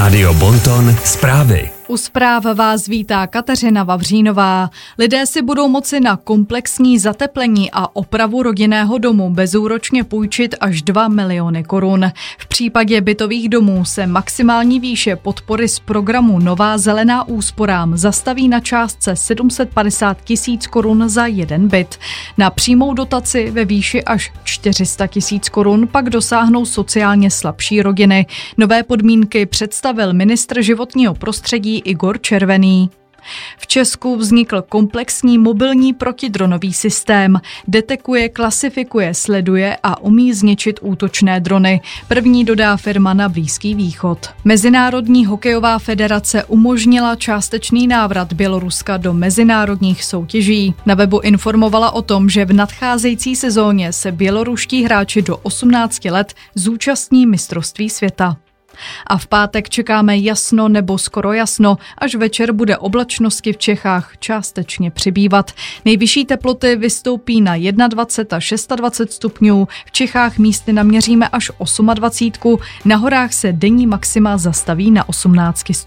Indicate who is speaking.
Speaker 1: Rádio Bonton zprávy.
Speaker 2: U zpráv vás vítá Kateřina Vavřínová. Lidé si budou moci na komplexní zateplení a opravu rodinného domu bezúročně půjčit až 2 miliony korun. V případě bytových domů se maximální výše podpory z programu Nová zelená úsporám zastaví na částce 750 000 korun za jeden byt. Na přímou dotaci ve výši až 400 000 korun pak dosáhnou sociálně slabší rodiny. Nové podmínky představil ministr životního prostředí Igor Červený. V Česku vznikl komplexní mobilní protidronový systém. Detekuje, klasifikuje, sleduje a umí zničit útočné drony. První dodá firma na Blízký východ. Mezinárodní hokejová federace umožnila částečný návrat Běloruska do mezinárodních soutěží. Na webu informovala o tom, že v nadcházející sezóně se běloruští hráči do 18 let zúčastní mistrovství světa. A v pátek čekáme jasno nebo skoro jasno, až večer bude oblačnosti v Čechách částečně přibývat. Nejvyšší teploty vystoupí na 21 a 26 stupňů, v Čechách místy naměříme až 28, na horách se denní maxima zastaví na 18 stupňů.